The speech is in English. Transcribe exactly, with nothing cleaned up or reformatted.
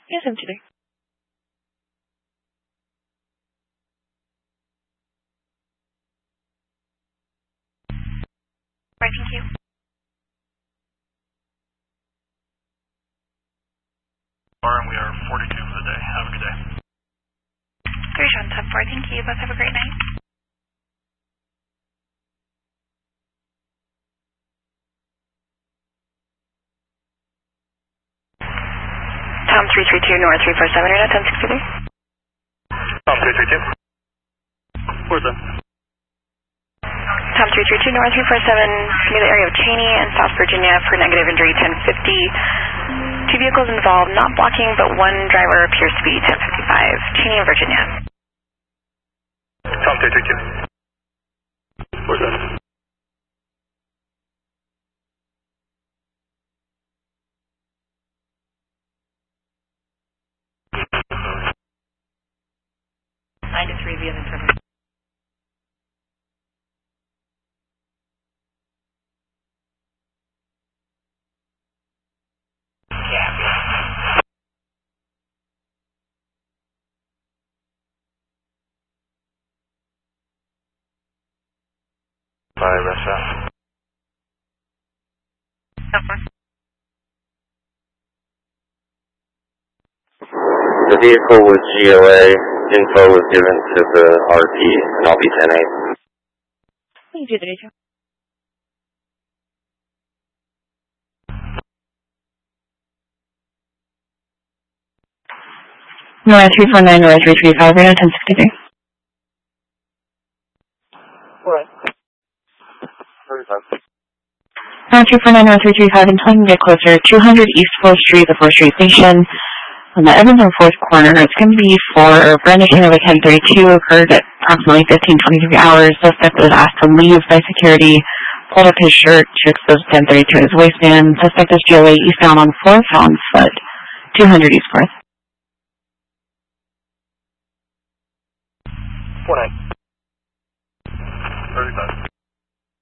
Yes, I'm today. Right, thank you. And we are forty-two for the day. Have a good day. Great, Sean, ten four, thank you. Both have a great night. Tom three three two, North three four seven, Internet ten sixty-three. Tom three three two. Where's that? Tom three three two, North three four seven, near the area of Cheney and South Virginia for negative injury ten fifty. Two vehicles involved, not blocking, but one driver appears to be ten fifty-five. Cheney and Virginia. Tom three three two. Where's that? nine to three via the terminal. By restaurant. The vehicle with G O A info was given to the R P, and I'll be ten eight. You do the detail. North three four nine, North three three five, Reno ten sixty-three. Alright. thirty-five. North three four nine, North three three five, until I can get closer. two hundred East fourth Street, the fourth Street Station. On the Evans and fourth corner, it's going to be for Brenda Taylor ten thirty-two, occurred at approximately fifteen twenty-three hours. Suspect was asked to leave by security, pulled up his shirt to expose ten thirty-two in his waistband. Suspect is G O A eastbound on fourth on foot, two hundred East fourth. four nine.